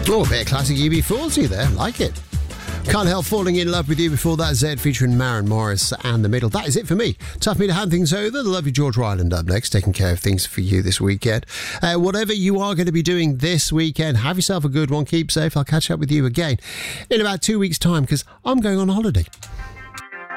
Oh, a bit of classic UB40 there. Like it. Can't help falling in love with you. Before that, Zed featuring Maren Morris and The Middle. That is it for me. Tough me to hand things over. The lovely George Ryland up next, taking care of things for you this weekend. Whatever you are going to be doing this weekend, have yourself a good one. Keep safe. I'll catch up with you again in about 2 weeks' time because I'm going on holiday.